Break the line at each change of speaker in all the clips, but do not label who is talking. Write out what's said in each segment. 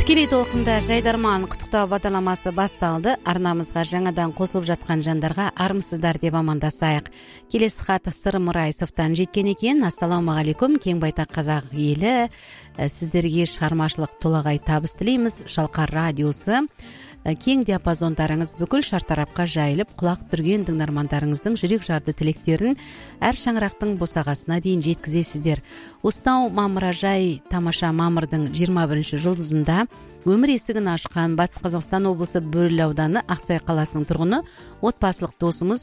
Тікелей толқында жайдарман құттықтау бағдарламасы басталды. Арнамызға жаңадан қосылып жатқан жандарға армысыздар деп амандасайық. Келесі хат Сырым Райсовтан жеткен екен. Ассалаумағалейкум, кең байтақ қазақ елі. Сіздерге шығармашылық толағай табыс тілейміз. Шалқар радиосы кең диапазондарыңыз бүкіл шартарапқа жайылып, құлақ түрген тыңдармандарыңыздың жүрек жарды тілектерін әр шаңырақтың босағасына дейін жеткізесіздер. Осынау мамыражай тамаша мамырдың 21 жұлдызында өмір есігін ашқан Батыс Қазақстан облысы Бөрлі ауданы Ақсай қаласының тұрғыны, отбасылық досымыз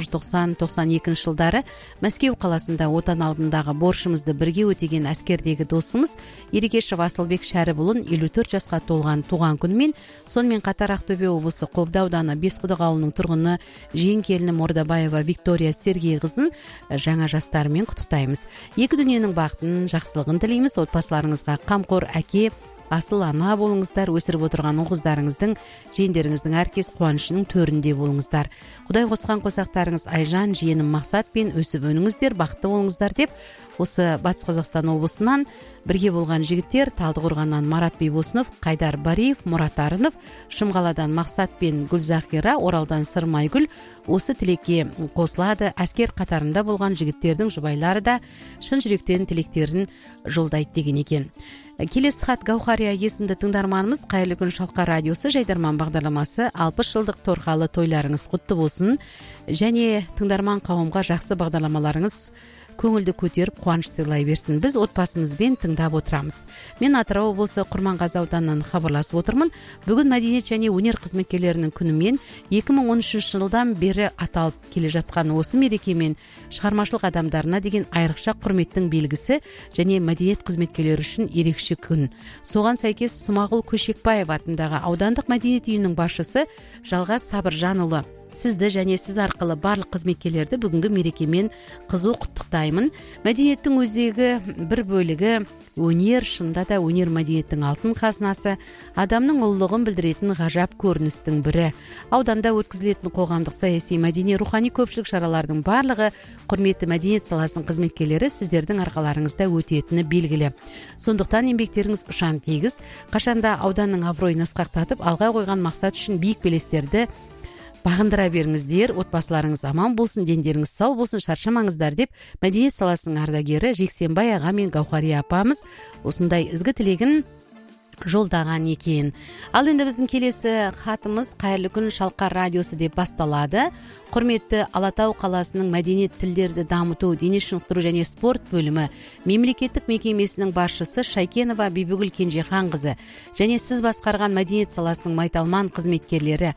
1990-92 жылдары Мәскеу қаласында отан алдындағы борышымызды бірге өтеген әскердегі досымыз Ерекешев Асылбек Шәріпұлын 54 жасқа толған туған күнімен, сонымен қатар Ақтөбе облысы Қобда ауданы Бесқұдық ауылының тұрғыны жиен-келінім Ордабаева Виктория Сергей қызын жаңа жастарымен құттықтаймыз. Екі дүниенің бақытын, жақсылығын тілейміз. Отбасыларыңызға қамқор әке, асыл ана болыңыздар. Өсіріп отырған ұл-қыздарыңыздың, жиендеріңіздің әркез қуанышының төрінде болыңыздар. Құдай қосқан қосақтарыңыз Айжан, жиенім Мақсат пен өсіп өніңіздер, бақытты болыңыздар деп, осы Батыс Қазақстан облысынан бірге болған жігіттер Талдықорғаннан Марат Бейбосынов, Қайдар Бариев, Мұрат Арынов, Шымғаладан Мақсат пен Гүлзақира, Оралдан Сырмайгүл осы тілекке қосылады. Әскер қатарында болған жігіттердің жұбайлары да шын жүректен тілектерін жолдайды деген екен. Келесі хат Гаухария есімді тыңдарманымыз. Қайырлы күн Шалқар радиосы жайдарман бағдарламасы 60 жылдық торқалы тойларыңыз құтты болсын, және тыңдарман қауымға жақсы бағдарламаларыңыз көңілді көтеріп қуаныш сыйлай берсін. Біз отбасымызбен тыңдап отырамыз. Мен Атырау облысы Құрманғазы ауданынан хабарласып отырмын. Бүгін мәдениет және өнер қызметкерлерінің күнімен 2013 жылдан бері аталып келе жатқан осы мерекемен шығармашылық адамдарына деген айрықша құрметтің белгісі және мәдениет қызметкерлері үшін ерекше күн. Соған сәйкес Смағұл Көшекбаев атындағы аудандық мәдениет үйінің басшысы Жалғас Сабыржанұлы, сізді және сіз арқылы барлық қызметкерлерді бүгінгі мерекемен қызу құттықтаймын. Мәдениеттің өзегі бір бөлігі өнер, шынында да өнер мәдениеттің алтын қазынасы, адамның ұлылығын білдіретін ғажап көріністің бірі. Ауданда өткізілетін қоғамдық саяси мәдени рухани көпшілік шаралардың барлығы құрметті мәдениет саласының қызметкерлері сіздердің арқаларыңызда өтетіні белгілі. Сондықтан еңбектеріңіз ұшан тегіс, қашанда ауданның абыройын асқақтатып, алға қойған мақсат үшін биік белестерді бағындыра беріңіздер. Отбасыларыңыз аман болсын, дендеріңіз сау болсын, шаршамаңыздар деп мәдениет саласының ардагері Жексенбай аға мен Гаухария апамыз осындай ізгі тілегін жолдаған екен. Ал енді біздің келесі хатымыз Қайырлы күн Шалқар радиосы деп басталады. Құрметті Алатау қаласының мәдениет тілдерді дамыту, дене шынықтыру және спорт бөлімі мемлекеттік мекемесінің басшысы Шайкенова Бибігүл Кенжеханқызы және сіз басқарған мәдениет саласының майталман қызметкерлері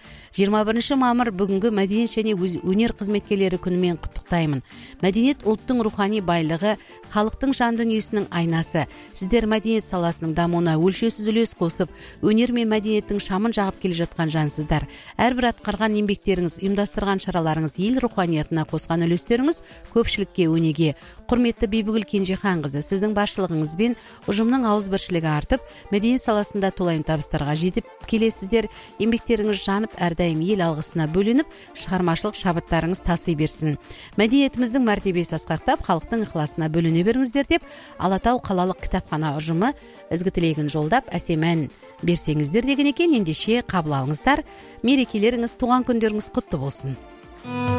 21 мамыр бүгінгі мәдениет және өнер қызметкерлері күнімен құттықтаймын. Мәдениет ұлттың рухани байлығы, халықтың жан дүниесінің айнасы. Сіздер мәдениет саласының дамуына өлшеусіз үлес қосып, өнер мен мәдениеттің шамын жағып келе жатқан жансыздар. Әрбір атқарған еңбектеріңіз, ұйымдастырған шараларыңыз, ел руханиятына қосқан үлестеріңіз көпшілікке өнеге. Құрметті Бибігүл Кенжеханқызы, сіздің басшылығыңызбен ұжымның ауызбіршілігі артып, мәдениет саласында толайым табыстарға жетіп келесіздер. Еңбектеріңіз жанып, әрдайым ел алғысына бөленіп, шығармашылық шабыттарыңыз таси берсін. Мәдениетіміздің мәртебесі асқақтап, халықтың ықыласына бөлене беріңіздер деп Алатау қалалық кітапхана ұжымы ізгі тілегін жолдап, әсемән берсеңіздер деген екен. Ендеше қабыл алыңыздар. Мерекелеріңіз, туған күндеріңіз құтты болсын.